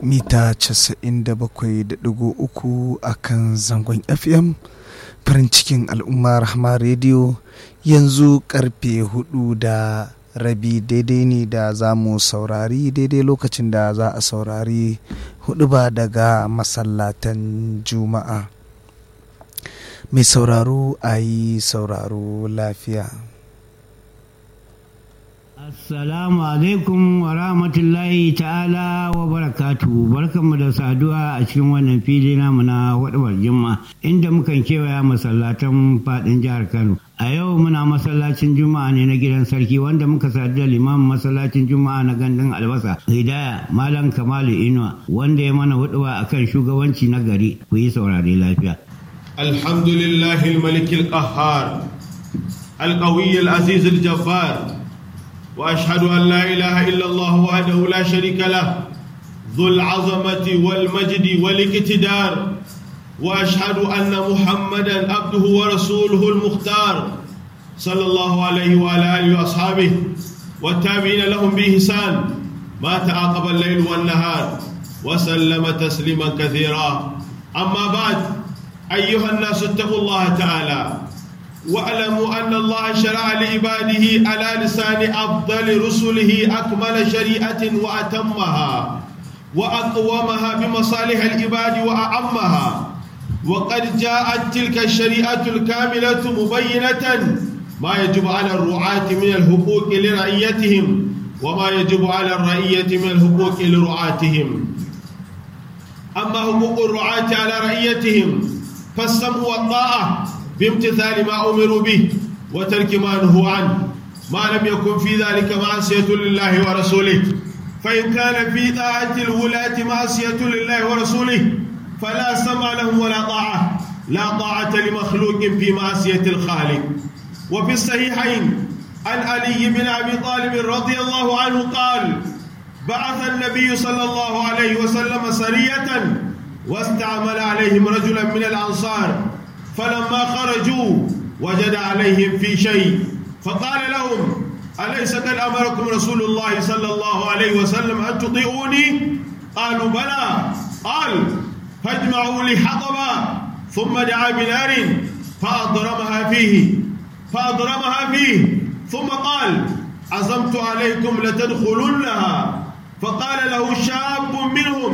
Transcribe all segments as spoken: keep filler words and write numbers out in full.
mita casa'in da bakwai da ɗigo uku a kan zangon F M farin cikin al'umma Rahma Radio. Yanzu karfe hudu da rabi daidai ne da za mu saurari daidai lokacin da za a saurari hudu ba daga masallatan Juma'a. Mai sauraro a yi sauraro lafiya. Assalamu alaikum wa rahmatullahi ta'ala wa barakatu. Barkanmu da saduwa a cikin wannan fili namu na hudubar Juma'a inda mukan kewaya masallatan fadin jihar Kano. A yau muna masallacin Juma'a ne na gidan sarki wanda muka sadu da limamin masallacin Juma'a na gandun albasa Hidaya Malam Kamalu Inuwa wanda ya mana huduba akan shugabanci na gari. Ku yi saurare lafiya. Alhamdulillahi al-Malik al-Qahhar al-Qawi al-Aziz al-Jabbar. وأشهد أن لا إله إلا الله وحده لا شريك له ذو العظمة والمجد والاقتدار وأشهد أن محمدا عبده ورسوله المختار صلى الله عليه وعلى آله وأصحابه والتابعين لهم بإحسان ما تعاقب الليل والنهار وسلم تسليما كثيرا. أما بعد أيها الناس اتقوا الله تعالى واعلموا أن الله شرع لعباده على لسان أفضل رسله أكمل شريعة وأتمها وأقومها بمصالح العباد وأعمها. وقد جاءت تلك الشريعة الكاملة مبينة ما يجب على الرعاة من الحقوق لرعيتهم وما يجب على الرعية من الحقوق لرعاتهم. أما حقوق الرعاة على رعيتهم فالسمع والطاعة بامتثال ما أمروا به وترك ما نهوا عنه ما لم يكن في ذلك معصية لله ورسوله. فإن كان في طاعة الولاة معصية لله ورسوله فلا سمع لهم ولا طاعة لا طاعة لمخلوق في معصية الخالق. وفي الصحيحين عن علي بن أبي طالب رضي الله عنه قال بعث النبي صلى الله عليه وسلم سرية واستعمل عليهم رجلا من الأنصار فلما خرجوا وجد عليهم في شيء فقال لهم أليس قد أمركم رسول الله صلى الله عليه وسلم أن تطيعوني؟ قالوا بلى. قال فاجمعوا لي حطبا ثم دعا بنار فأضرمها فيه فأضرمها فيه ثم قال عزمت عليكم لتدخلنها. فقال له شاب منهم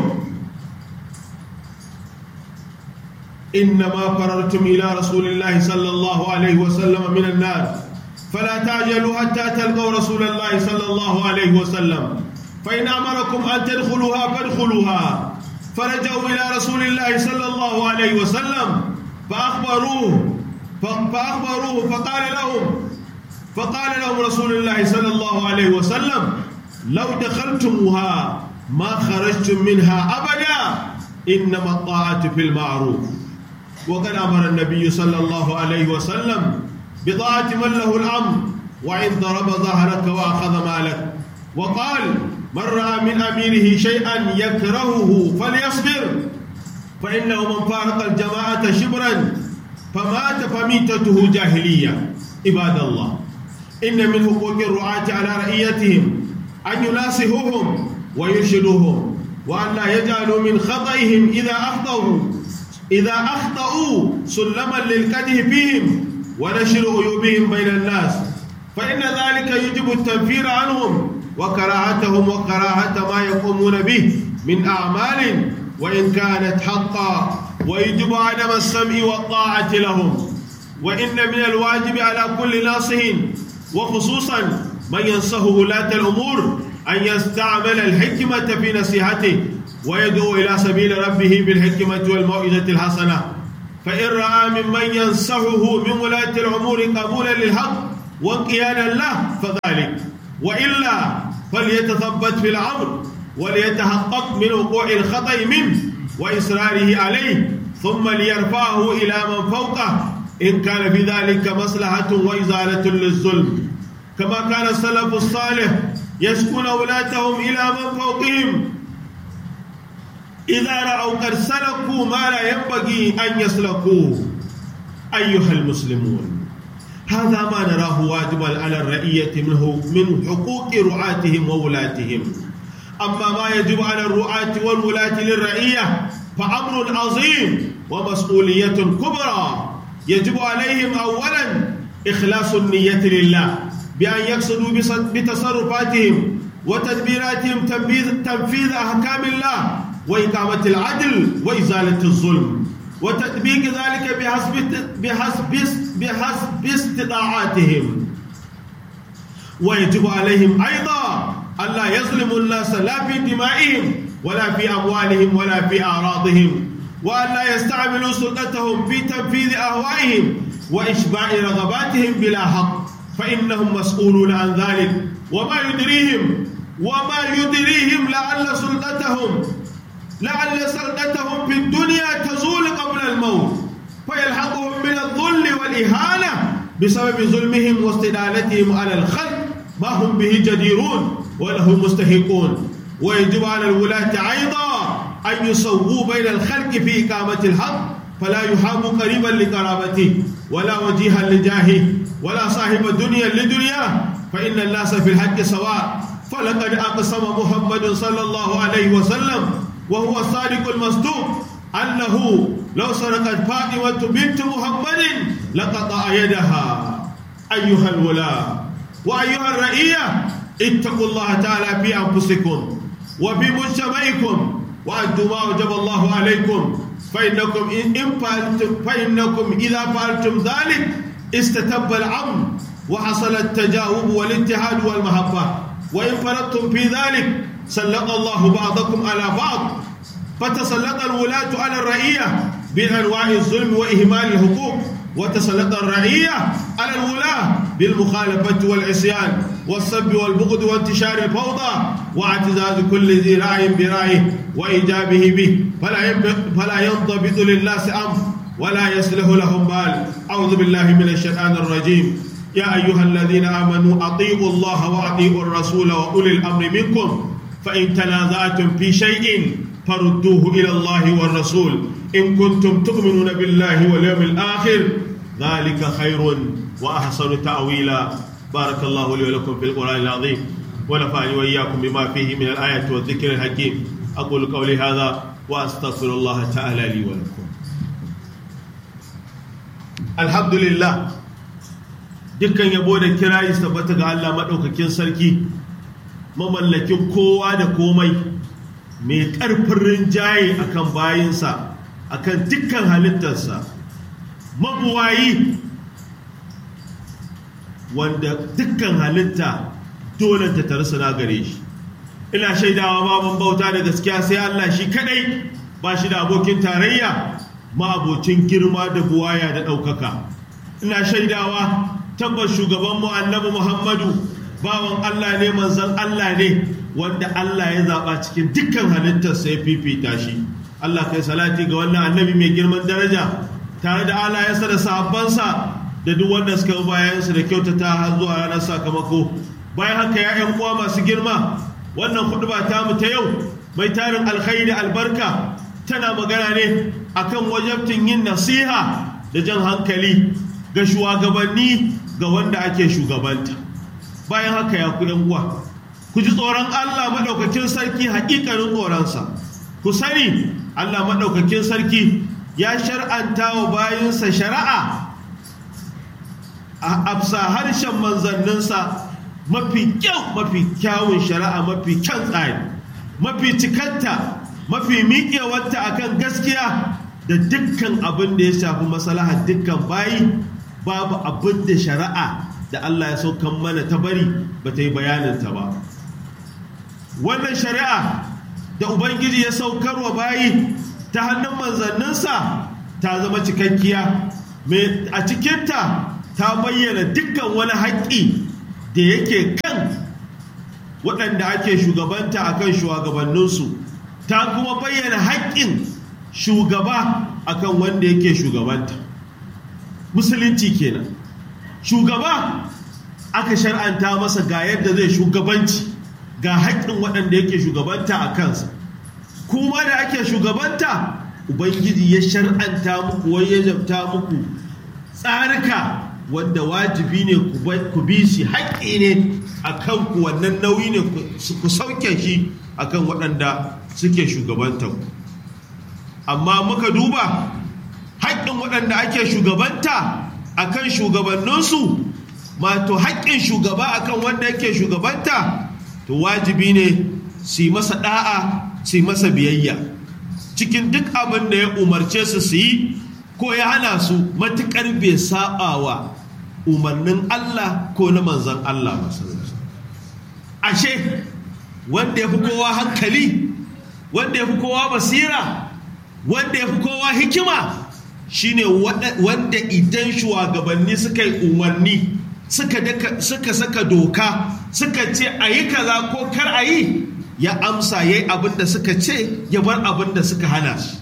إنما فررتم إلى رسول الله صلى الله عليه وسلم من النار فلا تعجلوا حتى تلقوا رسول الله صلى الله عليه وسلم فإن أمركم أن تدخلوها فادخلوها. فرجعوا إلى رسول الله صلى الله عليه وسلم فأخبروه فأخبروه فقال لهم فقال لهم رسول الله صلى الله عليه وسلم لو دخلتموها ما خرجتم منها أبدا إنما الطاعة في المعروف. وقد أمر النبي صلى الله عليه وسلم بطاعة من له الأمر وإن ضرب ظهرك وأخذ مالك. وقال من رأى من أميره شيئا يكرهه فليصبر فإنه من فارق الجماعة شبرا فمات فميتته جاهلية. عباد الله إن من حقوق الرعاة على رعيتهم أن يناصحوهم ويرشدوهم وأن لا يجعلوا من خطئهم إذا أخطأوا إذا أخطأوا سلما للقدح فيهم ونشر عيوبهم بين الناس فإن ذلك يجب التنفير عنهم وكراهتهم وكراهة ما يقومون به من أعمال وإن كانت حقا ويجب عدم السمع والطاعة لهم. وإن من الواجب على كل ناصح وخصوصا من ينصح ولاة الأمور أن يستعمل الحكمة في نصيحته ويدعو إلى سبيل ربه بالحكمة والموعظة الحسنة. فإن رأى ممن ينصحه من ولاة الأمور قبولا للحق وانقيادا له فذلك وإلا فليتثبت في الأمر وليتحقق من وقوع الخطأ منه وإصراره عليه ثم ليرفعه إلى من فوقه إن كان في ذلك مصلحة وإزالة للظلم. كما كان السلف الصالح يسكن ولاتهم إلى من فوقهم إذا رأوا قد سلكوا ما لا ينبغي أن يسلكوه. أيها المسلمون هذا ما نراه واجبا على الرعية منه من حقوق رعاتهم وولاتهم أما ما يجب على الرعاة والولاة للرعية فأمر عظيم ومسؤولية كبرى. يجب عليهم أولا إخلاص النية لله بأن يقصدوا بتصرفاتهم وتدبيراتهم تنفيذ أحكام الله وإقامة العدل وإزالة الظلم وتطبيق ذلك بحسب بحسب بحسب استطاعاتهم. ويجب عليهم أيضا ألا يظلموا الناس لا في دمائهم ولا في أموالهم ولا في أعراضهم، وألا يستعملوا سلطتهم في تنفيذ أهوائهم وإشباع رغباتهم بلا حق، فإنهم مسؤولون عن ذلك. وما يدريهم وما يدريهم لعل سلطتهم لعل سلطتهم في الدنيا تزول قبل الموت فيلحقهم من الذل والإهانة بسبب ظلمهم واستدالتهم على الخلق ما هم به جديرون وله مستحقون. ويجب على الولاة أيضا أن يسووا بين الخلق في إقامة الحق، فلا يحاب قريبا لقرابته ولا وجيها لجاهه ولا صاحب دنيا لدنياه، فإن الناس في الحق سواء. فلقد أقسم محمد صلى الله عليه وسلم وهو الصادق المصدوق أنه لو سرقت فاطمة بنت محمد لقطع يدها. أيها الولاة وأيها الرعية، اتقوا الله تعالى في أنفسكم وفي مجتمعكم وأدوا ما وجب الله عليكم، فإنكم إن فعلتم فإنكم إذا فعلتم ذلك استتب الأمن وحصل التجاوب والاتحاد والمحبة، وإن فرطتم في ذلك سلط الله بعضكم على بعض، فتسلط الولاة على الرعية بأنواع الظلم وإهمال الحقوق، وتسلط الرعية على الولاة بالمخالفة والعصيان والسب والبغض وانتشار الفوضى واعتزاز كل ذي راعي برأيه وإيجابه به، فلا فلا ينضبط للناس أمر ولا يصلح لهم بال. أعوذ بالله من الشيطان الرجيم. يا أيها الذين آمنوا أطيعوا الله وأطيعوا الرسول وأولي الأمر منكم، فإن تنازعتم في شيء فردوه إلى الله والرسول إن كنتم تؤمنون بالله واليوم الآخر، ذلك خير وأحسن تأويلا. بارك الله لي ولكم في القرآن العظيم ونفعني وإياكم بما فيه من الآيات والذكر الحكيم. أقول قولي هذا وأستغفر الله تعالى لي ولكم. الحمد لله، dukkan yabo da kirayi tabbata ga Allah madaukakin sarki, mamallakin kowa da komai, mai ƙarfin rinjaye akan bayinsa, akan dukkan halittarsa, mabuwayi wanda dukkan halitta dole ta tarsuna gare shi. Ina shaidawa baban bauta da gaskiya sai Allah shi kadai, ba shi da abokin tarayya, ma abocin girma da buwaya da ɗaukaka. Ina shaidawa tabbas shugabanmu annabi Muhammadu bawan Allah ne, manzon Allah ne, wanda Allah ya zaɓa cikin dukkan halittarsa ya fifita shi. Allah kai salati ga wannan annabi mai girman daraja tare da alayensa da sahabbansa da duk wanda suka yi bayansu da kyautata har zuwa ranar sakamako. Bayan haka ya ƴan uwa masu girma, wannan huɗuba ta mu ta yau mai tarin alkhairi da albarka tana magana ne akan wajabtin yin nasiha da jan hankali ga shugabanni, ga wanda ake shugabanta. Bayan haka ya ku ƴan uwa, ku ji tsoron Allah maɗaukakin sarki haƙiƙanin tsoronsa. Ku sani Allah maɗaukakin sarki ya shar'anta wa bayinsa shari'a a afsa harshen manzanninsa mafi kyau, mafi kyawun shari'a, mafi kyan tsari, mafi cikanta, mafi miƙewarta akan gaskiya da dukkan abin da ya shafi maslahar dukkan bayi. Babu abin da shari'a da Allah ya saukan mana ta bari ba ta yi bayaninta ba. Wannan shari'a da Ubangiji ya saukar wa bayi ta hannun manzanninsa ta zama cikakkiya. A cikinta ta bayyana dukkan wani haƙƙi da yake kan waɗanda ake shugabanta a kan shugabanninsu, ta kuma bayyana haƙƙin shugaba a kan wanda yake shugabanta. Musulunci kenan. Shugaba aka shar'anta masa ga yadda zai shugabanci, ga haƙƙin waɗanda yake shugabanta a kansa. Kuma da ake shugabanta, Ubangiji ya shar'anta muku, wai ya jabta muku tsarika wanda wajibi ne ku bi shi, haƙƙi ne a kan ku wannan nauyi ne ku sauke shi a kan waɗanda suke shugabantar ku. Amma muka duba haƙƙin waɗanda ake shugabanta a kan shugabanninsu, mato haƙƙin shugaba a kan wanda yake shugabanta, to wajibi ne su yi masa ɗa'a, su yi masa biyayya cikin duk abin da ya umarce su su yi ko ya hana su, matuƙar bai saɓawa umarnin Allah ko na manzan Allah masu. Ashe wanda ya fi kowa hankali, wanda ya fi kowa basira, wanda ya fi kowa hikima shine wanda idan shugabanni suka yi umarni, suka saka doka, suka ce a yi kaza ko kar a yi, ya amsa ya yi abin da suka ce, ya bar abin da suka hana shi.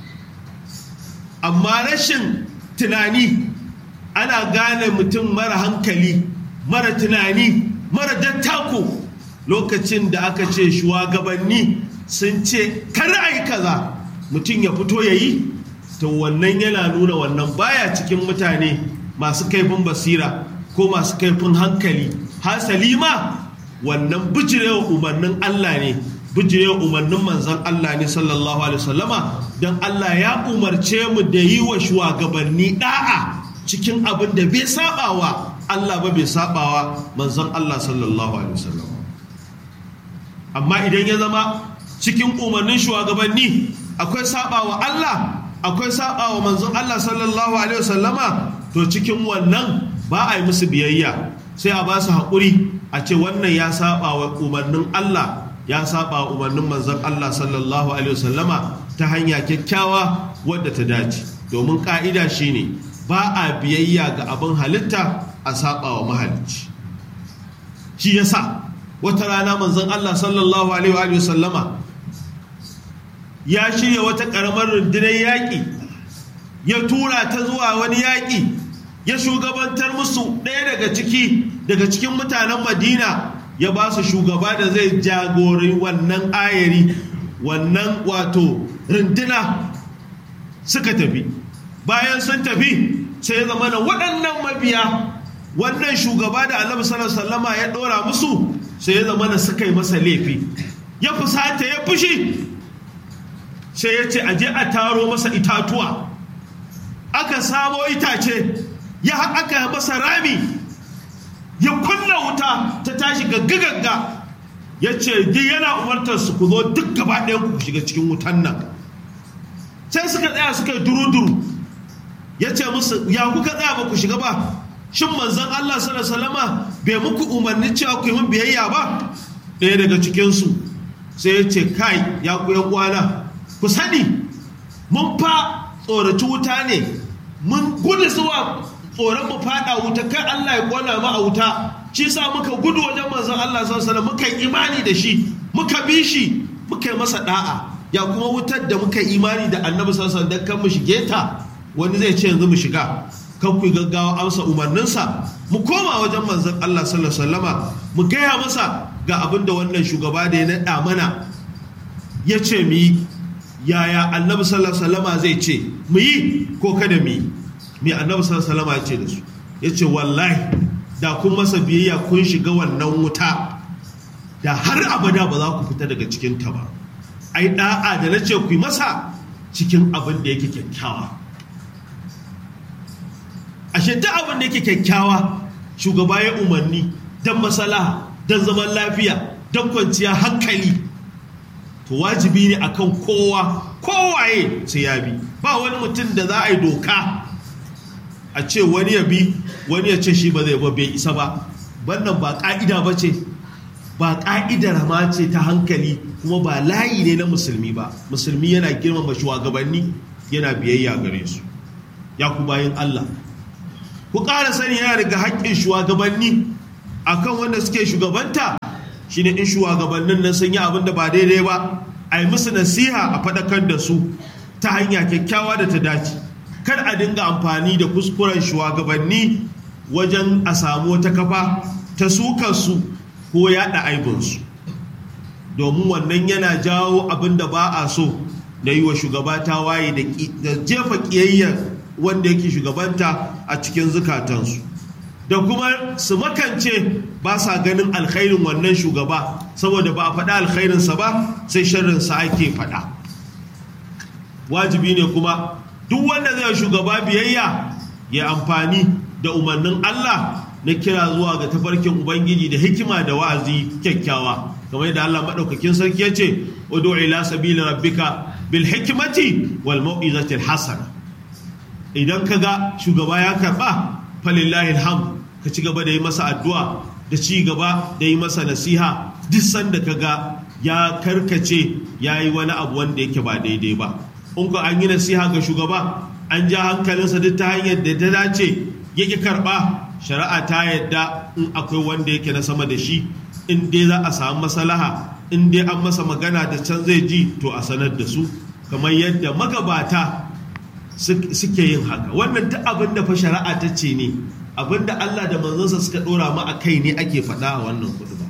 Amma rashin tunani, ana gane mutum mara hankali, mara tunani, mara dattako lokacin da aka ce shugabanni sun ce kar a yi kaza, mutum ya fito ya yi, to wannan yana nuna wannan baya cikin mutane masu kaifin basira ko masu kaifin hankali. Hasali ma wannan bijirewa umarnin Allah ne, bijirewa umarnin manzon Allah ne sallallahu alaihi wasallama, don Allah ya umarce mu da yi wa shugabanni da'a cikin abin da bai sabawa Allah ba, bai sabawa manzon Allah sallallahu alaihi wasallama. Amma idan ya zama cikin umarnin shugabanni akwai sabawa Allah, akwai sabawa manzon Allah sallallahu alaihi wasallama, to cikin wannan ba a yi musu biyayya, sai a ba su haƙuri, a ce wannan ya sabawa umarnin Allah, ya sabawa umarnin manzon Allah sallallahu alaihi wasallama ta hanya kyakkyawa wadda ta dace. Domin ka'ida shine ba a biyayya ga abin halitta a sabawa mahalicci. Shi yasa wata rana manzon Allah sallallahu alaihi wa sallama ya shirya wata ƙaramar rundunar yaƙi, ya tura ta zuwa wani yaƙi, ya shugabantar musu ɗaya daga ciki daga cikin mutanen Madina, ya ba su shugaba da zai jagori wannan ayari, wannan wato runduna. Suka tafi, bayan sun tafi sai ya zama na waɗannan mabiya wannan shugaba da Annabi sallallahu alaihi wasallama ya ɗora musu, sai ya zama na suka yi masa laifi, ya fusata, ya fushi, sai ya ce aje a taro masa itatuwa. Aka samo itace, ya aka masa rami, ya kunna wuta ta tashi gaggagagga, ya ce yana umartar su ku zo duk gaba ɗayan ku shiga cikin wutan nan. Sai suka tsaya suka yi duru-duru, ya ce musu ya kuka tsaya ba ku shiga ba, shin manzon Allah sallallahu alaihi wasallama bai muku umarni cewa ku yi min biyayya ba? Ɗaya daga cikinsu sai ya ce kai ya ku yan uwana, ku sani mun fa tsoraci wuta ne, mun gudu zuwa tsoron mu fada wuta, kai Allah ya kona mu a wuta, shi sa muka gudu wajen manzon Allah sallallahu alaihi wasallam, muka yi imani da shi, muka bi shi, muka yi masa da'a. Ya kuma wutar da muka yi imani da Annabi sallallahu alaihi wasallam, dan kan mu shige ta, wani zai ce yanzu mu shiga, kan ku gaggawa amsa umarninsa, mu koma wajen manzon Allah sallallahu alaihi wasallama, mu gaya masa ga abin da wannan shugaba da ya naɗa mana ya ce mu yi. Yaya Annabi sallallahu alaihi wasallama zai ce mu yi ko kada mu yi? Me Annabi sallallahu alaihi wasallama ya ce da su? Ya ce wallahi da kun masa biyayya kun shiga wannan wuta, da har abada ba za ku fita daga cikin ta ba. Ai da'a da na ce ku yi masa cikin abin da yake kyakkyawa. Ashe duk abin da yake kyakkyawa shugaba ya umarni don masalaha, don zaman lafiya, don kwanciya hankali, to wajibi ne akan kowa, kowaye sai ya bi. Ba wani mutum da za a yi doka a ce wani ya bi, wani ya ce shi ba zai ba, bai isa ba. Wannan ba ka'ida ba ce, ba ka'idar ma ce ta hankali, kuma ba layi ne na musulmi ba. Musulmi yana girmama shugabanni, yana biyayya gare su. Ya ku bayin Allah, ku ƙara sani yana daga haƙƙin shugabanni akan wanda suke shugabanta, shine in shugabannin nan sun yi abin da ba daidai ba, a yi musu nasiha, a faɗakar da su ta hanya kyakkyawa da ta dace. Kar a dinga amfani da kuskuren shugabanni wajen a samu wata kafa ta sukarsu ko yaɗa aibinsu, domin wannan yana jawo abin da ba a so, da yi wa shugaba ta waye da jefa ƙiyayyar wanda yake shugabanta a cikin zukatansu. da kuma su makance ba sa ganin alkhairin wannan shugaba saboda ba a faɗa alkhairinsa ba sai sharrinsa ake faɗa. Wajibi ne kuma duk wanda zai shugaba biyayya ya amfani da umarnin Allah na kira zuwa ga tafarkin Ubangiji da hikima da wa'azi kyakkyawa, kamar yadda Allah maɗaukakin sarki ya ce ud'u ila sabili rabbika bil hikmati wal mau'izati al hasana. Idan kaga shugaba ya karba falillahi alhamd, ka ci gaba da yi masa addu'a da ci gaba da yi masa nasiha duk sanda kaga ya karkace yayi wani abu wanda yake ba daidai ba. In ka an yi nasiha ga shugaba an ja hankalinsa duk ta hanyar da ta dace yake karba, shari'a ta yadda in akwai wanda yake na sama da shi, in dai za a samu maslaha, in dai an masa magana da can zai ji to a sanar da su, kamar yadda magabata suke yin haka. Wannan duk abin da fa shari'a ta ce ne, abin da Allah da manzansa suka dora mu a kai ne ake faɗa a wannan huduba.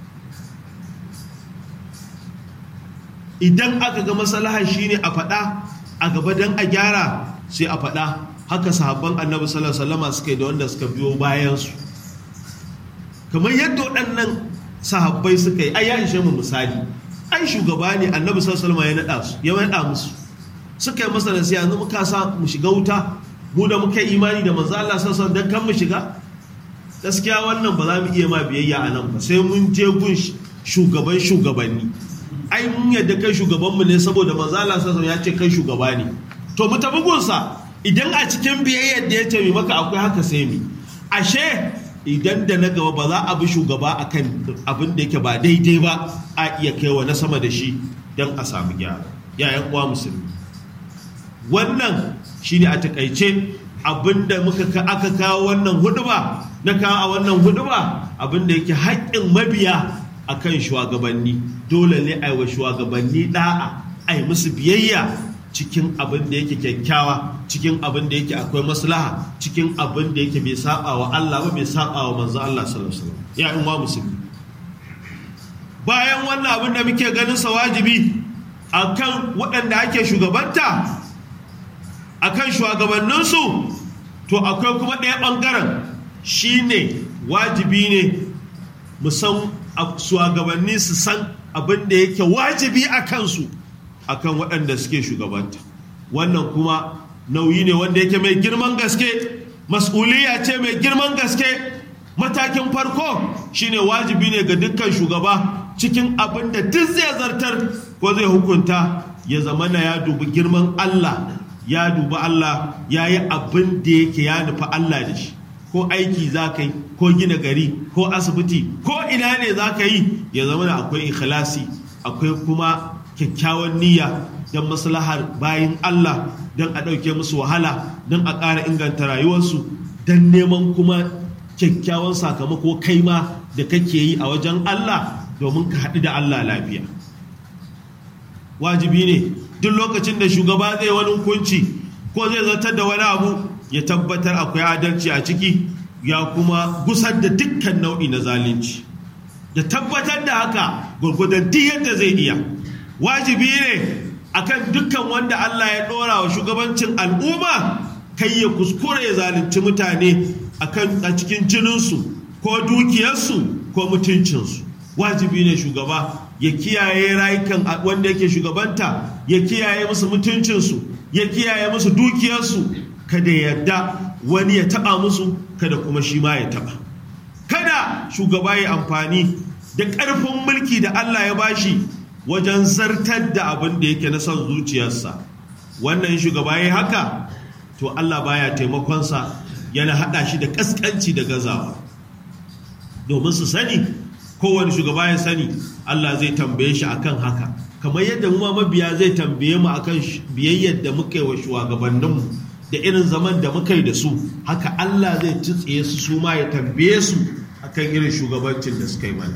Idan aka ga maslaha shine a faɗa a gaba dan a gyara sai a faɗa. Haka sahabban Annabi sallallahu alaihi wasallam suka yi da wanda suka biyo bayan su, kamar yadda waɗannan sahabbai suka yi. Ai ya ishe mu misali, ai shugaba ne Annabi sallallahu alaihi wasallam ya nada su, ya nada musu, suka yi masa nasiha, yanzu muka sa mu shiga wuta mu da muka yi imani da manzo Allah sallallahu alaihi wasallam dan kan mu shiga. Gaskiya wannan ba za mu iya ma biyayya a nan ba, sai mun je gun shugaban shugabanni. Ai mun yadda kai shugabanmu ne saboda manzo Allah sallallahu alaihi wasallam ya ce kai shugaba ne, to mu tafi gunsa. Idan a cikin biyayyar da ya ce mi maka akwai haka sai mi, ashe idan da na gaba ba za a bi shugaba akan abin da yake ba daidai ba, a iya kaiwa na sama da shi don a samu gyara. Yayan uwa musulmi, wannan shine a takaice abin da muka aka kawo wannan huduba, na kawo a wannan huduba abin da yake haƙƙin mabiya akan shugabanni. Dole ne a yi wa shugabanni da'a, a yi musu biyayya cikin abin da yake kyakkyawa, cikin abin da yake akwai maslaha, cikin abin da yake bai saba wa Allah ba, bai saba wa manzo Allah sallallahu alaihi wasallam. Ya in wa musulmi, bayan wannan abin da muke ganin sa wajibi akan waɗanda ake shugabanta, akan shugabannin su, to akwai kuma ɗaya ɓangaren shine wajibi ne mu san shugabanni su san abin da yake wajibi a kansu akan waɗanda suke shugabanta. Wannan kuma nauyi ne wanda yake mai girman gaske, mas'uliyya ce mai girman gaske. Matakin farko shine wajibi ne ga dukkan shugaba cikin abin da duk zai zartar ko zai hukunta ya zamana ya dubi girman Allah, ya dubi Allah, ya yi abin da yake ya nufi Allah da shi. Ko aiki za ka yi, ko gina gari, ko asibiti, ko ina ne za ka yi, ya zamana akwai ikhlasi, akwai kuma kyakkyawan niyya don maslahar bayin Allah, don a ɗauke musu wahala, don a ƙara inganta rayuwarsu, don neman kuma kyakkyawan sakamako kai ma da kake yi a wajen Allah domin ka haɗu da Allah lafiya. Wajibi ne duk lokacin da shugaba zai wani hukunci ko zai zartar da wani abu ya tabbatar akwai adalci a ciki, ya kuma gusar da dukkan nau'i na zalunci, ya tabbatar da haka gwargwadon duk yadda zai iya. Wajibi ne akan dukkan wanda Allah ya ɗora wa shugabancin al'umma kai ya kuskure ya zalunci mutane akan a cikin jininsu ko dukiyarsu ko mutuncinsu. Wajibi ne shugaba ya kiyaye rayukan wanda yake shugabanta, ya kiyaye musu mutuncinsu, ya kiyaye musu dukiyarsu, kada yarda wani ya taɓa musu, kada kuma shi ma ya taɓa. Kada shugaba ya amfani da ƙarfin mulki da Allah ya bashi wajen zartar da abin da yake na son zuciyarsa. Wannan shugaba ya haka, to Allah baya taimakonsa, yana haɗa shi da ƙasƙanci da gazawa. Domin su sani, kowane shugaba ya sani, Allah zai tambaye shi akan haka, kamar yadda mu ma mabiya zai tambaye mu akan biyayyar da muka yi wa shugabanninmu da irin zaman da muka yi da su, haka Allah zai tsitsiye su su ma ya tambaye su akan irin shugabancin da suka yi mana.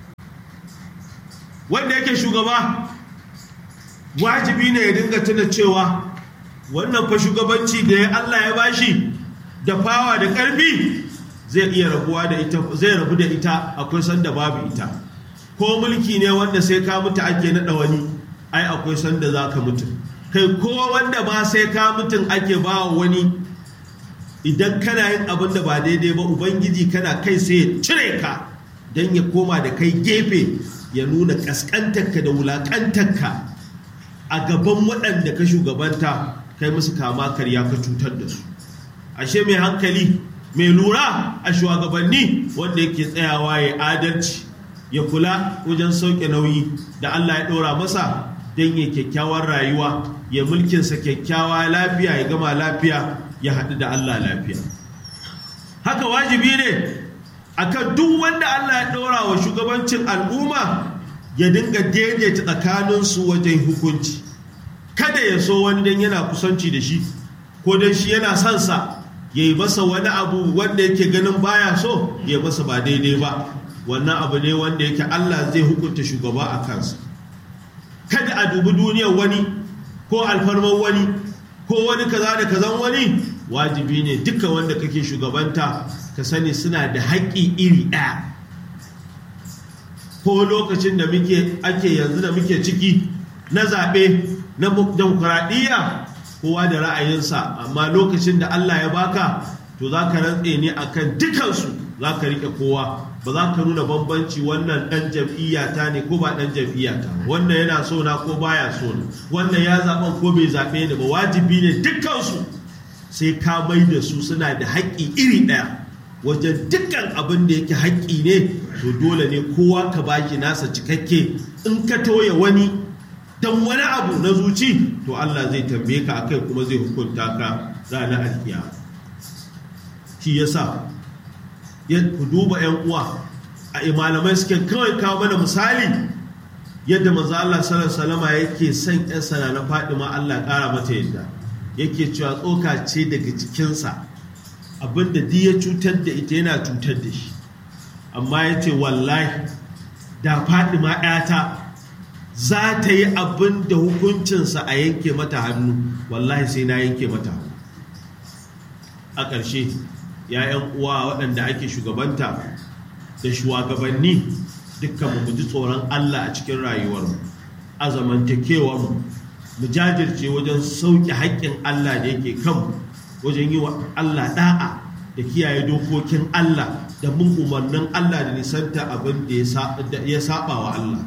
Wanda yake shugaba wajibi ne ya dinga tuna cewa wannan fa shugabanci da ya Allah ya bashi da fawa da ƙarfi zai iya rabuwa da ita, zai rabu da ita akwai sanda babu ita. Ko mulki ne wanda sai ka mutu ake naɗa wani, ai akwai sanda za ka mutu. Kai ko wanda ba sai ka mutun ake ba wani, idan kana yin abin da ba daidai ba ubangiji kana kai sai ya cire ka don ya koma da kai gefe ya nuna kaskantarka da wulakantarka a gaban waɗanda ka shugabanta kai musu kama karya ka cutar da su. Ashe mai hankali mai lura a shugabanni wanda yake tsayawa ya adalci ya kula wajen sauke nauyi da Allah ya ɗora masa don ya kyakkyawar rayuwa ya mulkinsa kyakkyawa lafiya ya gama lafiya ya haɗu da Allah lafiya. Haka wajibi ne akan duk wanda Allah ya ɗora wa shugabancin al'umma ya dinga daidaita tsakaninsu wajen hukunci. Kada ya so wani dan yana kusanci da shi ko dan shi yana son sa ya yi masa wani abu wanda yake ganin baya so ya masa ba daidai ba. Wannan abu ne wanda yake Allah zai hukunta shugaba a kansa. Kada a dubi duniyar wani ko alfarmar wani ko wani kaza da kazan wani. Wajibi ne duka wanda kake shugabanta ka sani suna da haƙƙi iri ɗaya. Ko lokacin da muke ake yanzu da muke ciki na zaɓe na demokuraɗiyya kowa da ra'ayinsa, amma lokacin da Allah ya baka to za ka rantse ne akan dukansu, za ka riƙe kowa, ba za ka nuna bambanci wannan ɗan jam'iyyata ne ko ba ɗan jam'iyyata, wannan yana so na ko baya so na, wannan ya zaɓen ko bai zaɓe ni ba. Wajibi ne dukansu sai ka mai da su suna da haƙƙi iri ɗaya wajen dukkan abin da yake haƙƙi ne, to dole ne kowa ka baki nasa cikakke. In ka toye wani don wani abu na zuci, to Allah zai tambaye ka akai kuma zai hukunta ka ranar alkiyama. Shi yasa ya ku duba ƴan uwa a malamai suke kawai kawo mana misali yadda manzo Allah sallallahu alaihi wasallam yake son ƴan sana na Fadima, Allah ƙara mata yadda yake cewa tsoka ce daga jikinsa, abinda duk ya cutar da ita yana cutar da shi, amma yace wallahi da Fadima ƴata za ta yi abin da hukuncinsa a yanke mata hannu, wallahi sai na yanke mata hannu. A ƙarshe ya ƴan uwa waɗanda ake shugabanta da shugabanni, dukkan mu ji tsoron Allah a cikin rayuwarmu, a zamantakewarmu mu jajirce wajen sauƙi haƙƙin Allah da yake kanmu, wajen yi wa Allah ɗa'a da kiyaye dokokin Allah da mun umarnin Allah da nisanta abin da ya saba wa Allah.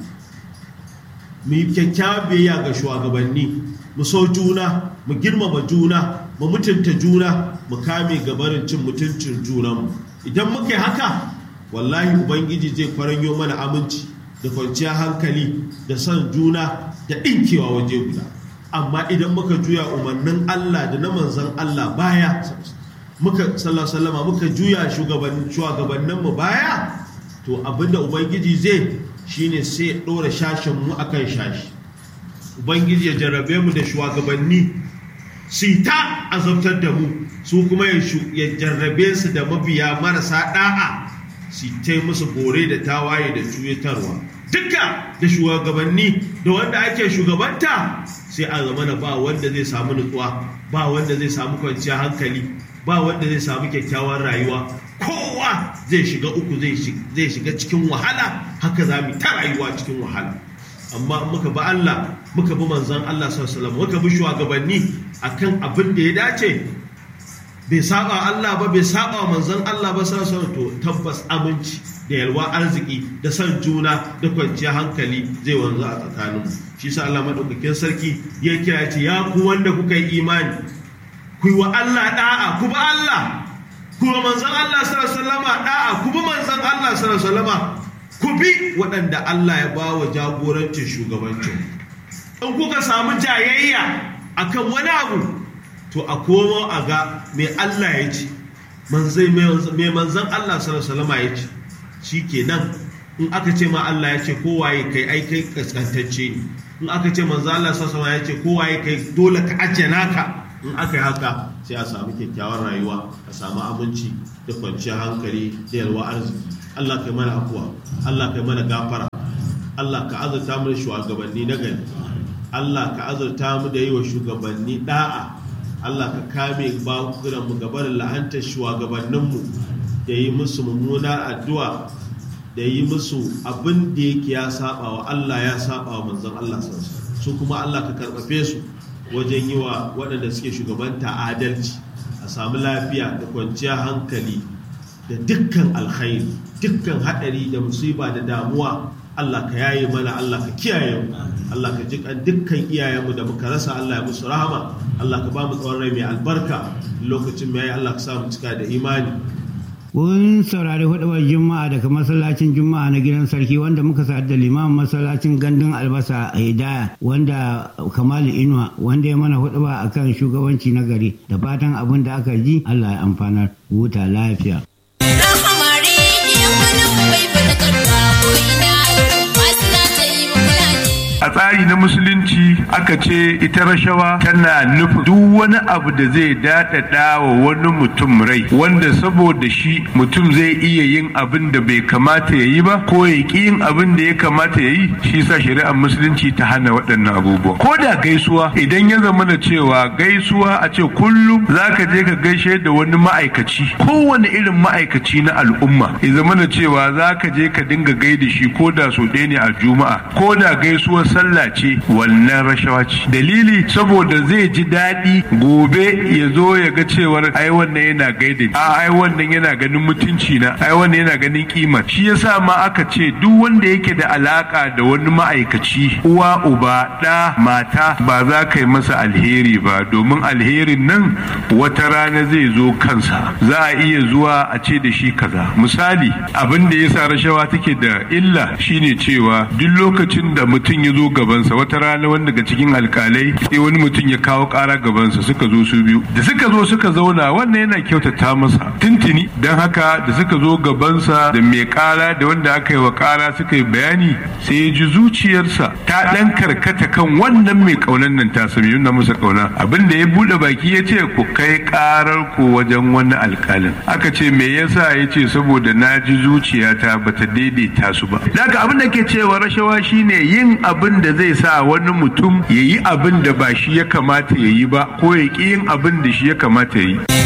Mu yi kyakkyawar biyayya ga shugabanni, mu so juna, mu girmama juna, mu mutunta juna, mu kame gabarin cin mutuncin junanmu. Idan muka yi haka, wallahi Ubangiji zai kwaranyo mana aminci da kwanciyar hankali da son juna da ɗinkewa waje guda. Amma idan muka juya umarnin Allah da na manzan Allah baya, muka sallallahu muka juya shugabanninmu baya, to abinda Ubangiji zai shine sai ya ɗora shashinmu a kan shashi. Ubangiji ya jarrabe mu da shugabanni su ta azabtar da mu, su kuma ya jarrabe su da mabiya marasa ɗa'a su ta musu bore da tawaye da cuyatarwa. Duka da shugabanni da wanda ake shugabanta sai a zamana ba wanda zai samu nutsuwa, ba wanda zai samu kwanciyar hankali, ba wanda zai samu kyakkyawar rayuwa. Kowa zai shiga uku, zai shiga cikin wahala. Haka za mu ta rayuwa cikin wahala. Amma muka bi Allah, muka bi manzon Allah sallallahu alaihi wasallam, muka bi shugabanni akan abin da ya dace, bai saba Allah ba, bai saba manzon Allah ba sallallahu alaihi wasallam, to tabbas aminci da yalwa arziki da san juna da kwanciyar hankali zai wanzu a tsakaninmu. Shi sa Allah madaukakin sarki ya kira ce, ya ku wanda kuka yi imani, ku yi wa Allah da'a, ku bi Allah, kuma manzon Allah sallallahu alaihi wasallam da'a, kuma manzon Allah sallallahu alaihi wasallam ku bi waɗanda Allah ya ba wa jagorancin shugabancin. In kuka samu jayayya akan wani abu, to a komo a ga me Allah ya ce, me manzon Allah sallallahu alaihi wasallam ya ce. Shikenan in aka ce ma Allah ya ce kowaye kai ai kai kaskantacce ne, in aka ce manzon Allah sallallahu alaihi wasallam ya ce kowaye kai dole ka ajjana ka. In aka yi haka sai a samu kyakkyawar rayuwa, a samu aminci da kwanciyar hankali da yalwa arziki. Allah kai mana afuwa, Allah kai mana gafara, Allah ka azurta mu da shugabanni na gari, Allah ka azurta mu da yi wa shugabanni da'a, Allah ka kame bakunan mu gabarin la'antar shugabanninmu da yi musu mummuna addu'a, da yi musu abin da yake ya saba wa Allah, ya saba wa manzon Allah su kuma Allah ka karɓafe su wajen yi wa waɗanda suke shugabanta adalci, a samu lafiya da kwanciyar hankali da dukkan alkhairi, dukkan haɗari da musiba da damuwa Allah ka yaye mana, Allah ka kiyaye mu, Allah ka jikan dukkan iyayenmu da muka rasa, Allah ya musu rahama, Allah ka ba mu tsawon rai mai albarka, lokacin mai Allah ka sa mu cika da imani. Kun saurari hudubar Juma'a daga masallacin Juma'a na gidan sarki wanda muka sa da limamin masallacin gandun albasa a Hidaya wanda Kamalu Inuwa wanda ya mana huduba akan shugabanci na gari, da fatan abin da aka ji Allah ya amfanar. Huta lafiya. A tsari na musulunci aka ce ita rashawa tana nufin duk wani abu da zai daɗaɗa wa wani mutum rai, wanda saboda shi mutum zai iya yin abin da bai kamata ya yi ba ko ya ƙi yin abin da ya kamata ya yi. Shi sa shari'ar musulunci ta hana waɗannan abubuwa. Ko da gaisuwa, idan ya zama da cewa gaisuwa a ce kullum za ka je ka gaishe da wani ma'aikaci, kowane irin ma'aikaci na al'umma, ya zama da cewa za ka je ka dinga gaida shi ko da so ɗaya ne a juma'a, ko da gaisuwar sallah ce, wannan rashawa ce. Dalili saboda zai ji daɗi gobe ya zo ya ga cewar ai wannan yana gaida a ai wannan yana ganin mutunci na, ai wannan yana ganin kima. Shi yasa ma aka ce duk wanda yake da alaka da wani ma'aikaci, uwa uba ɗa mata, ba za ka yi masa alheri ba, domin alherin nan wata rana zai zo kansa, za a iya zuwa a ce da shi kaza. Misali, abin da yasa rashawa take da illa shine cewa duk lokacin da mutum ya zo gabansa, wata rana wanda daga cikin alkalai sai wani mutum ya kawo kara gabansa, suka zo su biyu, da suka zo suka zauna, wannan yana kyautata masa tuntuni, don haka da suka zo gabansa da mai kara da wanda aka yi wa kara suka yi bayani, sai ya ji zuciyarsa ta dan karkata kan wannan mai kaunan nan ta sami yana masa kauna. Abin da ya bude baki ya ce ku kai karar ku wajen wani alkalin. Aka ce me yasa? ya ce saboda na ji zuciyata bata daidaita su ba. Daga abin da ke cewa rashawa shine yin abin da zai sa wani mutum ya yi abin da ba shi ya kamata ya yi ba, ko ya ƙi yin abin da shi ya kamata ya yi.